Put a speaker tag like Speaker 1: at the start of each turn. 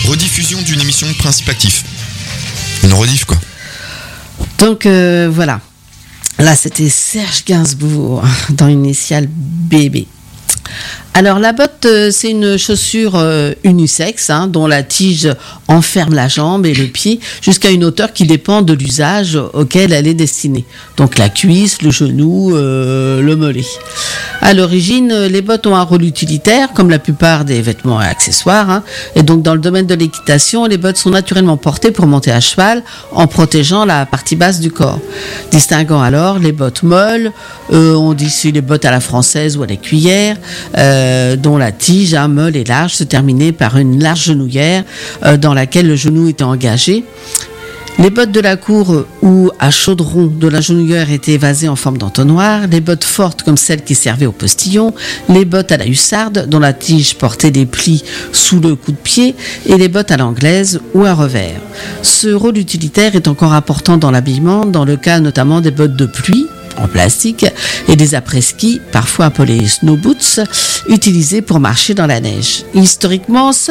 Speaker 1: rediffusion d'une émission de Principe Actif. Une rediff, quoi.
Speaker 2: Donc voilà. Là, c'était Serge Gainsbourg dans Initial BB. Alors la botte, c'est une chaussure unisexe dont la tige enferme la jambe et le pied jusqu'à une hauteur qui dépend de l'usage auquel elle est destinée. Donc la cuisse, le genou, le mollet. À l'origine, les bottes ont un rôle utilitaire comme la plupart des vêtements et accessoires. Et donc dans le domaine de l'équitation, les bottes sont naturellement portées pour monter à cheval en protégeant la partie basse du corps. Distinguant alors les bottes molles, on dit ici les bottes à la française ou à la cuillère, dont la tige molle et large se terminait par une large genouillère dans laquelle le genou était engagé. Les bottes de la cour ou à chaudron dont la genouillère était évasée en forme d'entonnoir, les bottes fortes comme celles qui servaient au postillon, les bottes à la hussarde dont la tige portait des plis sous le coup de pied et les bottes à l'anglaise ou à revers. Ce rôle utilitaire est encore important dans l'habillement, dans le cas notamment des bottes de pluie en plastique et des après-ski, parfois appelés snow boots, utilisés pour marcher dans la neige. Historiquement,